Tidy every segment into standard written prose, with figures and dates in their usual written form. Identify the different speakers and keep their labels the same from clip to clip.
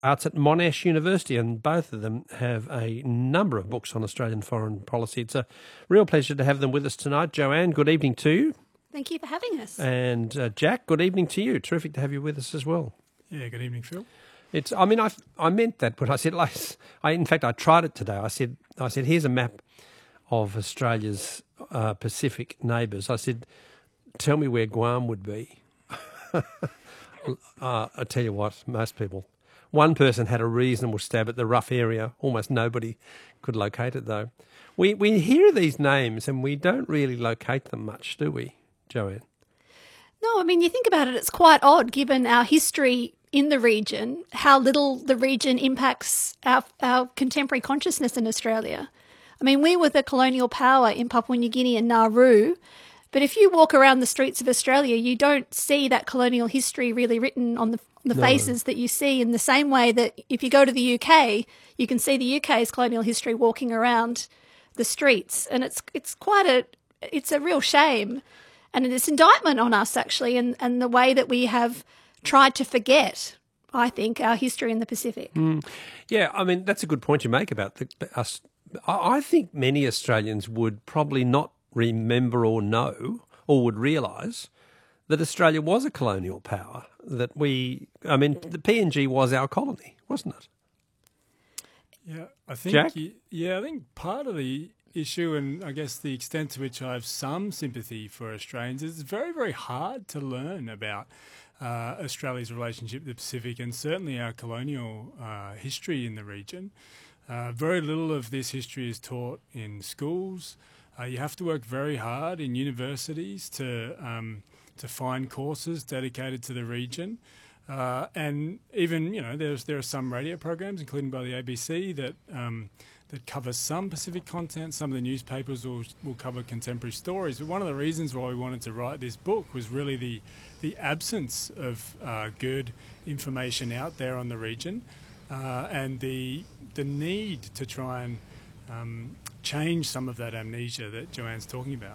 Speaker 1: Arts at Monash University, and both of them have a number of books on Australian foreign policy. It's a real pleasure to have them with us tonight. Joanne, good evening to you.
Speaker 2: Thank you for having us.
Speaker 1: And Jack, good evening to you. Terrific to have you with us as well.
Speaker 3: Yeah, good evening, Phil.
Speaker 1: I meant that when I said, in fact, I tried it today. I said, here's a map of Australia's Pacific neighbours. I said, tell me where Guam would be. I tell you what, most people. One person had a reasonable stab at the rough area. Almost nobody could locate it, though. We hear these names and we don't really locate them much, do we, Joanne?
Speaker 2: No, I mean, you think about it, it's quite odd, given our history in the region, how little the region impacts our contemporary consciousness in Australia. I mean, we were the colonial power in Papua New Guinea and Nauru, but if you walk around the streets of Australia, you don't see that colonial history really written on the faces that you see, in the same way that if you go to the UK, you can see the UK's colonial history walking around the streets. And it's a real shame. And it's indictment on us, actually, and the way that we have tried to forget, I think, our history in the Pacific.
Speaker 1: Yeah, I mean, that's a good point you make about us. I think many Australians would probably not remember or know or would realise that Australia was a colonial power, the PNG was our colony, wasn't it?
Speaker 3: Yeah, I think.
Speaker 1: Jack?
Speaker 3: I think part of the issue, and I guess the extent to which I have some sympathy for Australians, is it's very, very hard to learn about Australia's relationship to the Pacific and certainly our colonial history in the region. Very little of this history is taught in schools. You have to work very hard in universities to find courses dedicated to the region. And even, there are some radio programs, including by the ABC, that cover some Pacific content. Some of the newspapers will cover contemporary stories. But one of the reasons why we wanted to write this book was really the absence of good information out there on the region, and the need to try and change some of that amnesia that Joanne's talking about.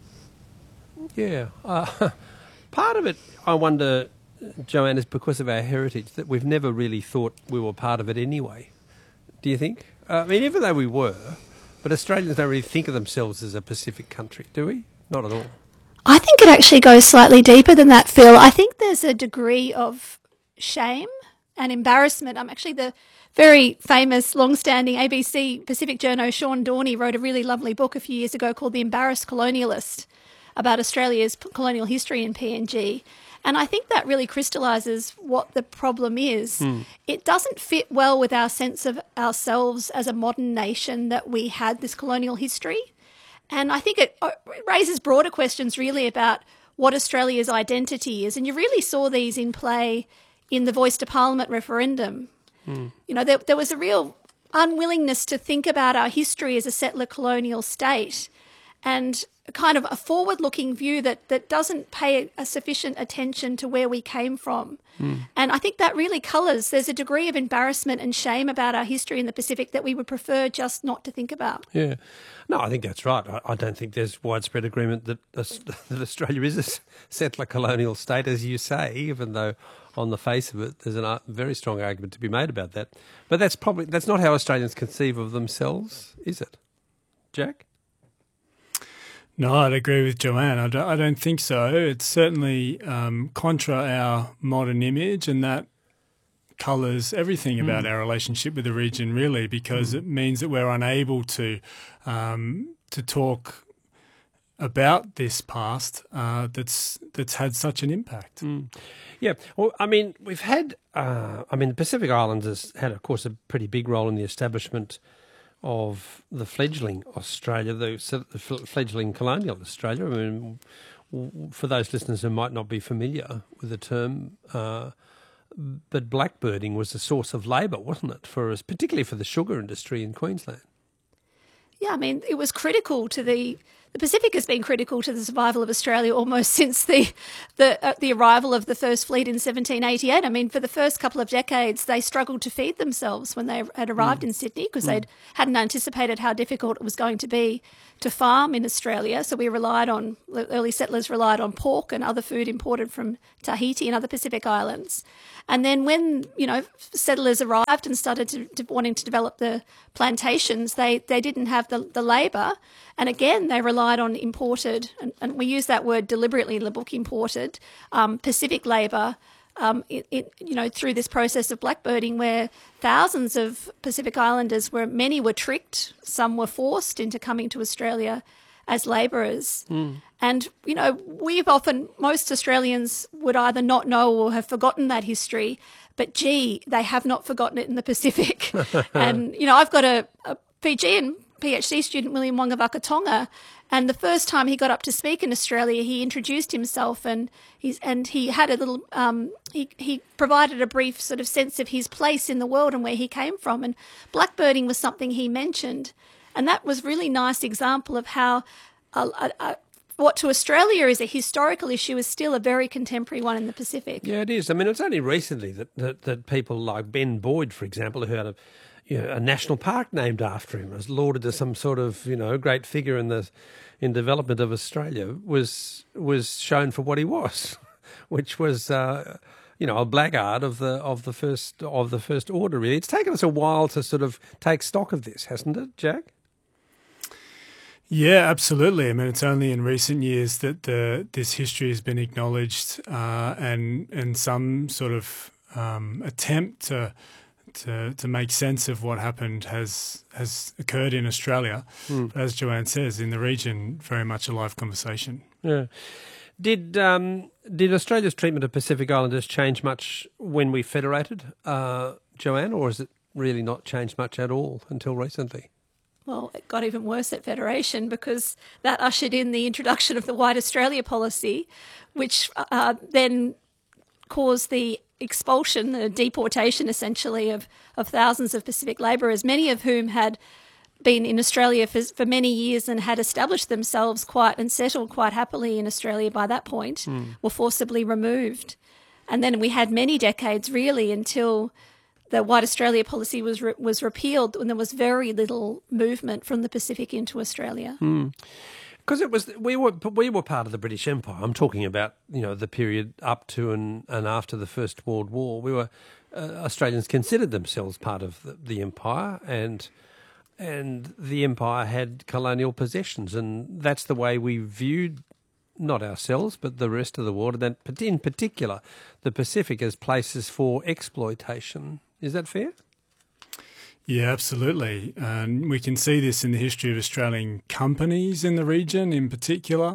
Speaker 1: Yeah. Part of it, I wonder, Joanne, is because of our heritage, that we've never really thought we were part of it anyway. Do you think? I mean, even though we were, but Australians don't really think of themselves as a Pacific country, do we? Not at all.
Speaker 2: I think it actually goes slightly deeper than that, Phil. I think there's a degree of shame and embarrassment. Actually, the very famous, long-standing ABC Pacific journo Sean Dorney wrote a really lovely book a few years ago called The Embarrassed Colonialist, about Australia's colonial history in PNG. And I think that really crystallises what the problem is. It doesn't fit well with our sense of ourselves as a modern nation that we had this colonial history. And I think it raises broader questions really about what Australia's identity is. And you really saw these in play in the Voice to Parliament referendum. There was a real unwillingness to think about our history as a settler colonial state, and kind of a forward-looking view that doesn't pay a sufficient attention to where we came from. And I think that really colours, there's a degree of embarrassment and shame about our history in the Pacific that we would prefer just not to think about.
Speaker 1: Yeah. No, I think that's right. I don't think there's widespread agreement that Australia is a settler colonial state, as you say, even though on the face of it there's a very strong argument to be made about that. But that's not how Australians conceive of themselves, is it? Jack?
Speaker 3: No, I'd agree with Joanne. I don't think so. It's certainly contra our modern image, and that colours everything about our relationship with the region, really, because it means that we're unable to talk about this past that's had such an impact.
Speaker 1: Yeah, well, I mean, we've had, the Pacific Islands has had, of course, a pretty big role in the establishment of the fledgling Australia, the fledgling colonial Australia. I mean, for those listeners who might not be familiar with the term, but blackbirding was a source of labour, wasn't it, for us, particularly for the sugar industry in Queensland?
Speaker 2: Yeah, I mean, it was critical to the the Pacific has been critical to the survival of Australia almost since the arrival of the first fleet in 1788. I mean, for the first couple of decades, they struggled to feed themselves when they had arrived in Sydney because they hadn't anticipated how difficult it was going to be to farm in Australia. So the early settlers relied on pork and other food imported from Tahiti and other Pacific islands. And then when, settlers arrived and started to wanting to develop the plantations, they didn't have the labour. And again, they relied on imported, and we use that word deliberately in the book, imported, Pacific labour, through this process of blackbirding where thousands of Pacific Islanders many were tricked, some were forced into coming to Australia as labourers. And, most Australians would either not know or have forgotten that history, but gee, they have not forgotten it in the Pacific. And, I've got a Fijian PhD student, William Wangavakatonga, and the first time he got up to speak in Australia, he introduced himself and he had a little, he provided a brief sort of sense of his place in the world and where he came from. And blackbirding was something he mentioned. And that was really nice example of how what to Australia is a historical issue is still a very contemporary one in the Pacific.
Speaker 1: Yeah, it is. I mean, it's only recently that people like Ben Boyd, for example, who had a national park named after him, was lauded as some sort of great figure in development of Australia, was shown for what he was, which was a blackguard of the first order. Really, it's taken us a while to sort of take stock of this, hasn't it, Jack?
Speaker 3: Yeah, absolutely. I mean, it's only in recent years that this history has been acknowledged, and some sort of attempt to make sense of what happened has occurred in Australia. But as Joanne says, in the region, very much a live conversation.
Speaker 1: Yeah. Did Australia's treatment of Pacific Islanders change much when we federated, Joanne, or has it really not changed much at all until recently?
Speaker 2: Well, it got even worse at Federation because that ushered in the introduction of the White Australia policy, which then caused the expulsion, the deportation essentially of thousands of Pacific labourers, many of whom had been in Australia for many years and had established themselves and settled quite happily in Australia by that point, were forcibly removed. And then we had many decades really until the White Australia policy was repealed, and there was very little movement from the Pacific into Australia.
Speaker 1: Because we were part of the British Empire. I'm talking about the period up to and after the First World War. We were Australians considered themselves part of the empire, and the empire had colonial possessions, and that's the way we viewed not ourselves but the rest of the world, and in particular the Pacific as places for exploitation. Is that fair?
Speaker 3: Yeah, absolutely. And we can see this in the history of Australian companies in the region in particular.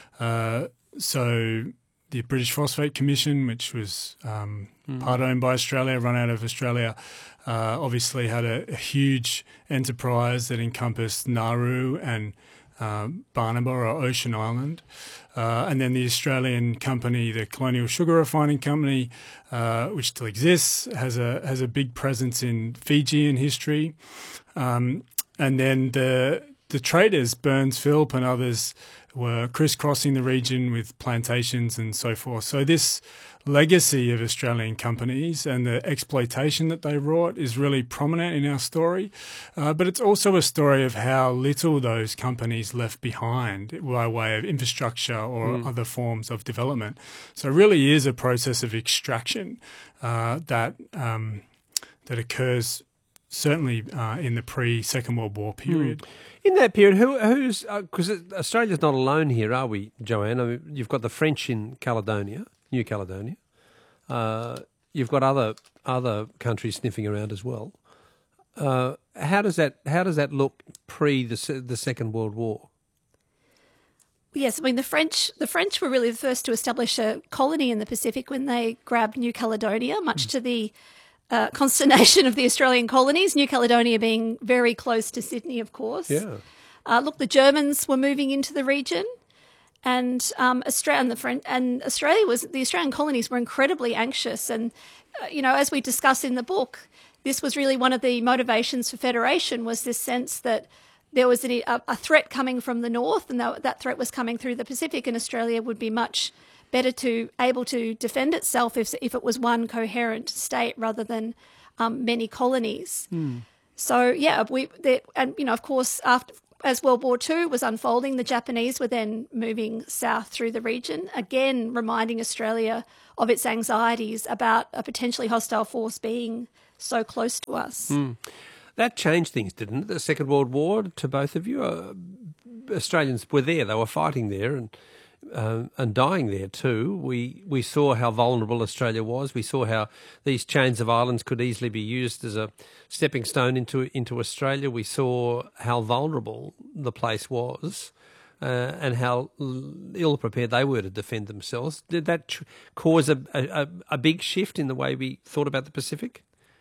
Speaker 3: So the British Phosphate Commission, which was part owned by Australia, run out of Australia, obviously had a huge enterprise that encompassed Nauru and Barnaba or Ocean Island. And then the Australian company, the Colonial Sugar Refining Company, which still exists, has a big presence in Fijian history. And then the traders, Burns Philp and others, were crisscrossing the region with plantations and so forth. So this legacy of Australian companies and the exploitation that they wrought is really prominent in our story. But it's also a story of how little those companies left behind by way of infrastructure or other forms of development. So it really is a process of extraction that occurs certainly in the pre-Second World War period.
Speaker 1: In that period, who's because Australia's not alone here, are we, Joanne? I mean, you've got the French in Caledonia, New Caledonia. You've got other countries sniffing around as well. How does that look pre the Second World War?
Speaker 2: Yes, I mean the French were really the first to establish a colony in the Pacific when they grabbed New Caledonia, much to the consternation of the Australian colonies, New Caledonia being very close to Sydney, of course.
Speaker 1: Yeah.
Speaker 2: The Germans were moving into the region, and the Australian colonies were incredibly anxious. And as we discuss in the book, this was really one of the motivations for federation, was this sense that there was a threat coming from the north, and that threat was coming through the Pacific, and Australia would be much better able to defend itself if it was one coherent state rather than many colonies. So of course, as World War II was unfolding, the Japanese were then moving south through the region, again reminding Australia of its anxieties about a potentially hostile force being so close to us.
Speaker 1: That changed things, didn't it? The Second World War, to both of you, Australians were there. They were fighting there and dying there too. We saw how vulnerable Australia was. We saw how these chains of islands could easily be used as a stepping stone into Australia. We saw how vulnerable the place was and how ill prepared they were to defend themselves. Did that cause a big shift in the way we thought about the Pacific?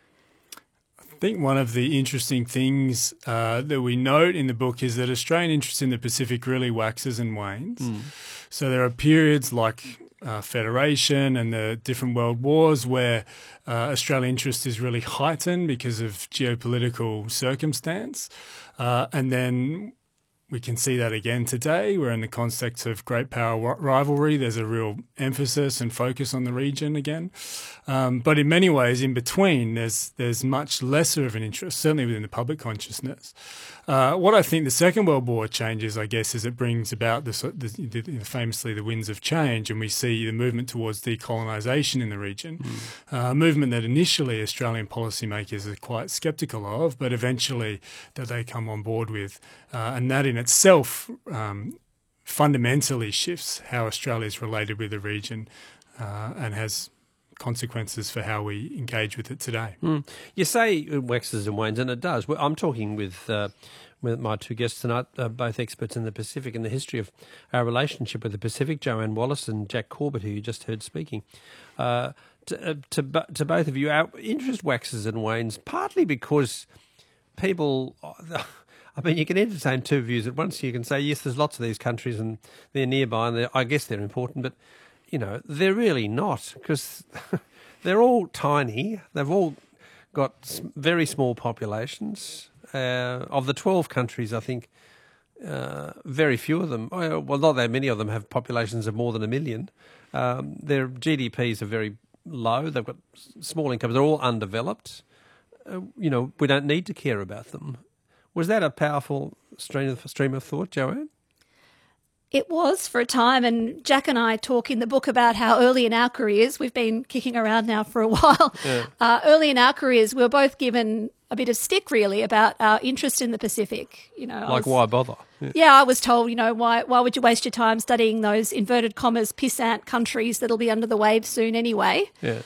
Speaker 3: I think one of the interesting things that we note in the book is that Australian interest in the Pacific really waxes and wanes. So there are periods like Federation and the different world wars where Australian interest is really heightened because of geopolitical circumstance. And then we can see that again today. We're in the context of great power rivalry. There's a real emphasis and focus on the region again. But in many ways, in between, there's much lesser of an interest, certainly within the public consciousness. What I think the Second World War changes, I guess, is it brings about famously the winds of change, and we see the movement towards decolonisation in the region, a movement that initially Australian policymakers are quite sceptical of, but eventually that they come on board with. And that in itself fundamentally shifts how Australia is related with the region and has consequences for how we engage with it today.
Speaker 1: You say it waxes and wanes, and it does. I'm talking with my two guests tonight, both experts in the Pacific and the history of our relationship with the Pacific, Joanne Wallace and Jack Corbett, who you just heard speaking. To both of you, our interest waxes and wanes, partly because people... I mean, you can entertain two views at once. You can say, yes, there's lots of these countries and they're nearby and I guess they're important, but, you know, they're really not, because they're all tiny. They've all got very small populations. Of the 12 countries, I think very few of them, well, not that many of them have populations of more than 1 million. Their GDPs are very low. They've got small incomes. They're all undeveloped. You know, we don't need to care about them. Was that a powerful stream of thought, Joanne?
Speaker 2: It was for a time, and Jack and I talk in the book about how early in our careers, we've been kicking around now for a while, early in our careers we were both given a bit of stick really about our interest in the Pacific. You know,
Speaker 1: why bother?
Speaker 2: Yeah, I was told, you know, why would you waste your time studying those inverted commas pissant countries that'll be under the waves soon anyway? Yeah.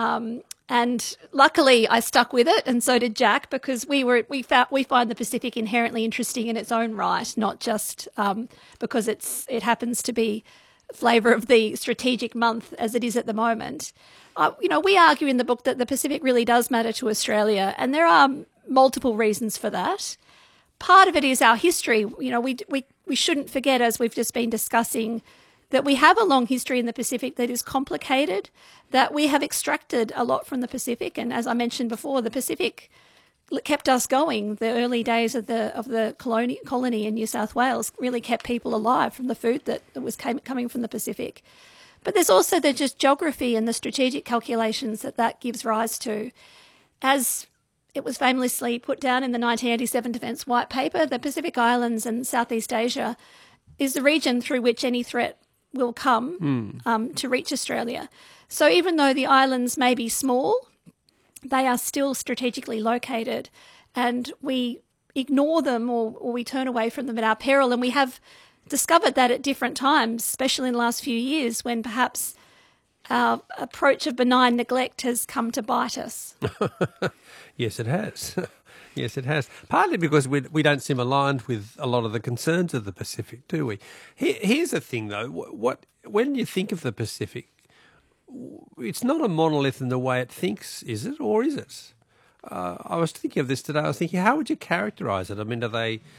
Speaker 2: And luckily, I stuck with it, and so did Jack, because we find the Pacific inherently interesting in its own right, not just because it happens to be flavour of the strategic month as it is at the moment. You know, we argue in the book that the Pacific really does matter to Australia, and there are multiple reasons for that. Part of it is our history. You know, we shouldn't forget, as we've just been discussing, that we have a long history in the Pacific that is complicated, that we have extracted a lot from the Pacific. And as I mentioned before, the Pacific kept us going. The early days of the colony in New South Wales really kept people alive from the food that was coming from the Pacific. But there's also the just geography and the strategic calculations that gives rise to. As it was famously put down in the 1987 Defence White Paper, the Pacific Islands and Southeast Asia is the region through which any threat will come to reach Australia. So even though the islands may be small, they are still strategically located, and we ignore them or we turn away from them at our peril. And we have discovered that at different times, especially in the last few years, when perhaps our approach of benign neglect has come to bite us.
Speaker 1: Yes, it has. Yes, it has. Partly because we don't seem aligned with a lot of the concerns of the Pacific, do we? Here's the thing, though. When you think of the Pacific, it's not a monolith in the way it thinks, is it? Or is it? I was thinking of this today. I was thinking, how would you characterise it? I mean, are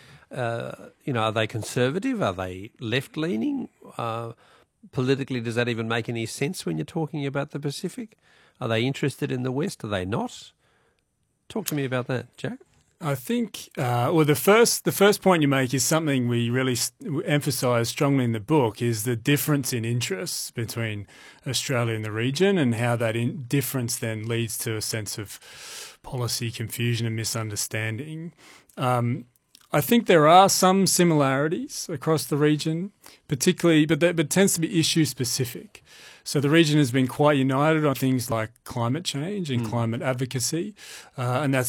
Speaker 1: they conservative? Are they left-leaning? Politically, does that even make any sense when you're talking about the Pacific? Are they interested in the West? Are they not? Talk to me about that, Jack.
Speaker 3: I think, well, the first point you make is something we really emphasise strongly in the book, is the difference in interests between Australia and the region, and how that difference then leads to a sense of policy confusion and misunderstanding. I think there are some similarities across the region, particularly, but it tends to be issue specific. So the region has been quite united on things like climate change and climate advocacy, and that's